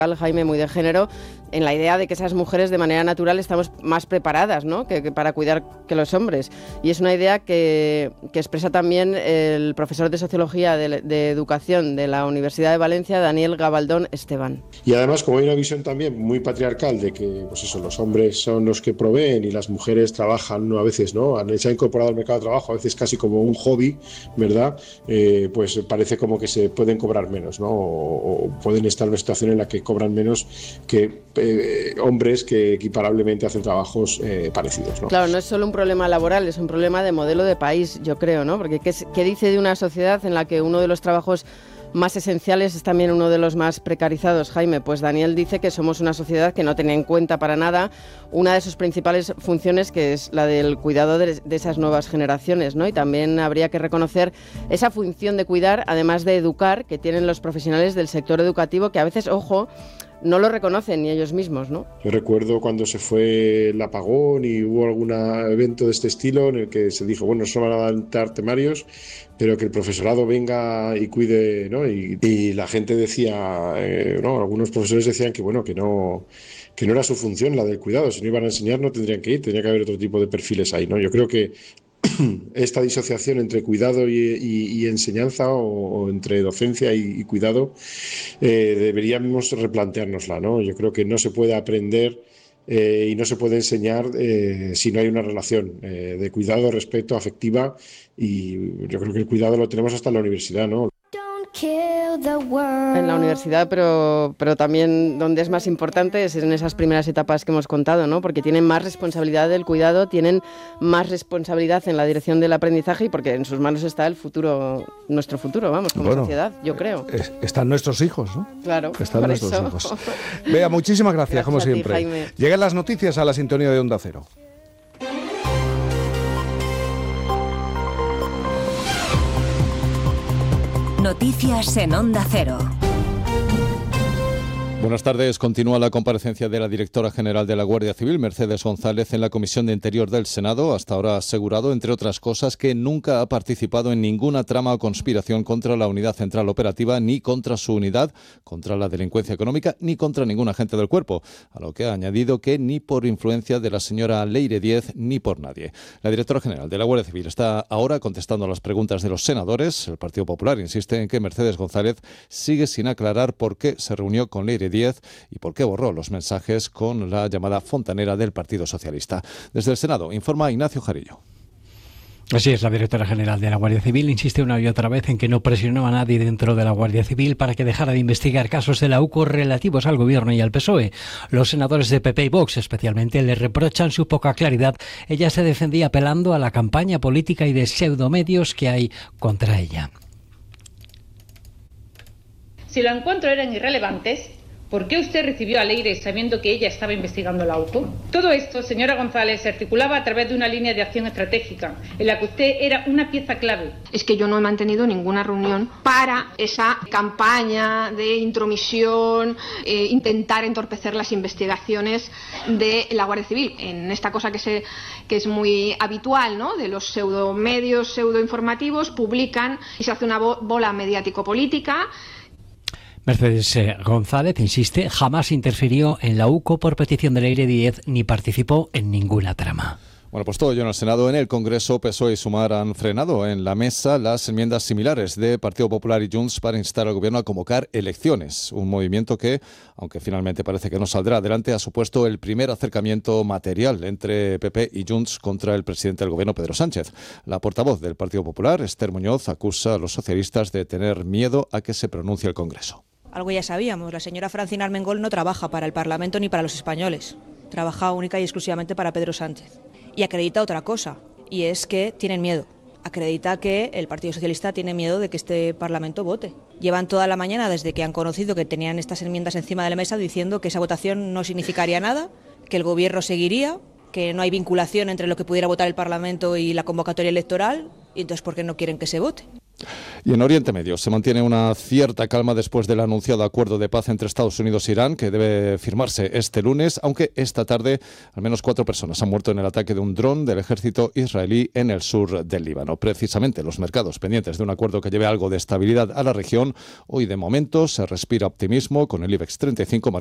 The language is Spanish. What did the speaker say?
Jaime, muy de género, en la idea de que esas mujeres de manera natural estamos más preparadas, ¿no?, que para cuidar que los hombres. Y es una idea que expresa también el profesor de Sociología de Educación de la Universidad de Valencia, Daniel Gabaldón Esteban. Y además, como hay una visión también muy patriarcal de que pues eso, los hombres son los que proveen y las mujeres trabajan, ¿no?, a veces, ¿no?, se ha incorporado al mercado de trabajo a veces casi como un hobby, ¿verdad?, pues parece como que se pueden cobrar menos, ¿no?, o pueden estar en una situación en la que cobran menos que hombres que equiparablemente hacen trabajos parecidos, ¿no? Claro, no es solo un problema laboral, es un problema de modelo de país, yo creo, ¿no? Porque ¿qué dice de una sociedad en la que uno de los trabajos más esenciales es también uno de los más precarizados, Jaime? Pues Daniel dice que somos una sociedad que no tiene en cuenta para nada una de sus principales funciones, que es la del cuidado de esas nuevas generaciones, ¿no? Y también habría que reconocer esa función de cuidar, además de educar, que tienen los profesionales del sector educativo, que a veces, ojo, no lo reconocen ni ellos mismos, ¿no? Yo recuerdo cuando se fue el apagón y hubo algún evento de este estilo en el que se dijo, bueno, solo van a dar temarios, pero que el profesorado venga y cuide, ¿no? Y la gente decía, ¿no?, algunos profesores decían que, bueno, que no era su función la del cuidado, si no iban a enseñar no tendrían que ir, tendría que haber otro tipo de perfiles ahí, ¿no? Yo creo que esta disociación entre cuidado y enseñanza o entre docencia y cuidado deberíamos replanteárnosla, ¿no? Yo creo que no se puede aprender y no se puede enseñar si no hay una relación de cuidado, respeto, afectiva, y yo creo que el cuidado lo tenemos hasta en la universidad, ¿no? En la universidad, pero también donde es más importante es en esas primeras etapas que hemos contado, ¿no? Porque tienen más responsabilidad del cuidado, tienen más responsabilidad en la dirección del aprendizaje y porque en sus manos está el futuro, nuestro futuro, vamos, como sociedad, yo creo. Están nuestros hijos, ¿no? Claro, están nuestros hijos. Bea, muchísimas gracias como siempre. Jaime. Llegan las noticias a la sintonía de Onda Cero. Noticias en Onda Cero. Buenas tardes. Continúa la comparecencia de la directora general de la Guardia Civil, Mercedes González, en la Comisión de Interior del Senado. Hasta ahora ha asegurado, entre otras cosas, que nunca ha participado en ninguna trama o conspiración contra la Unidad Central Operativa, ni contra su unidad, contra la delincuencia económica, ni contra ningún agente del cuerpo. A lo que ha añadido que ni por influencia de la señora Leire Díez, ni por nadie. La directora general de la Guardia Civil está ahora contestando a las preguntas de los senadores. El Partido Popular insiste en que Mercedes González sigue sin aclarar por qué se reunió con Leire Díez y por qué borró los mensajes con la llamada fontanera del Partido Socialista. Desde el Senado informa Ignacio Jarillo. Así es, la directora general de la Guardia Civil insiste una y otra vez en que no presionó a nadie dentro de la Guardia Civil para que dejara de investigar casos de la UCO relativos al Gobierno y al PSOE. Los senadores de PP y Vox especialmente le reprochan su poca claridad. Ella se defendía apelando a la campaña política y de pseudomedios que hay contra ella. Si los encuentros eran irrelevantes, ¿por qué usted recibió a Leire sabiendo que ella estaba investigando la UCO? Todo esto, señora González, se articulaba a través de una línea de acción estratégica en la que usted era una pieza clave. Es que yo no he mantenido ninguna reunión para esa campaña de intromisión, intentar entorpecer las investigaciones de la Guardia Civil. En esta cosa que es muy habitual, ¿no?, de los pseudomedios, pseudoinformativos, publican y se hace una bola mediático-política. Mercedes González insiste, jamás interfirió en la UCO por petición de Leire Díez ni participó en ninguna trama. Bueno, pues todo ello en el Senado. En el Congreso, PSOE y Sumar han frenado en la mesa las enmiendas similares de Partido Popular y Junts para instar al Gobierno a convocar elecciones. Un movimiento que, aunque finalmente parece que no saldrá adelante, ha supuesto el primer acercamiento material entre PP y Junts contra el presidente del Gobierno, Pedro Sánchez. La portavoz del Partido Popular, Esther Muñoz, acusa a los socialistas de tener miedo a que se pronuncie el Congreso. Algo ya sabíamos, la señora Francina Armengol no trabaja para el Parlamento ni para los españoles. Trabaja única y exclusivamente para Pedro Sánchez. Y acredita otra cosa, y es que tienen miedo. Acredita que el Partido Socialista tiene miedo de que este Parlamento vote. Llevan toda la mañana, desde que han conocido que tenían estas enmiendas encima de la mesa, diciendo que esa votación no significaría nada, que el Gobierno seguiría, que no hay vinculación entre lo que pudiera votar el Parlamento y la convocatoria electoral, y entonces ¿por qué no quieren que se vote? Y en Oriente Medio se mantiene una cierta calma después del anunciado acuerdo de paz entre Estados Unidos e Irán, que debe firmarse este lunes, aunque esta tarde al menos 4 personas han muerto en el ataque de un dron del ejército israelí en el sur del Líbano. Precisamente los mercados pendientes de un acuerdo que lleve algo de estabilidad a la región. Hoy de momento se respira optimismo con el IBEX 35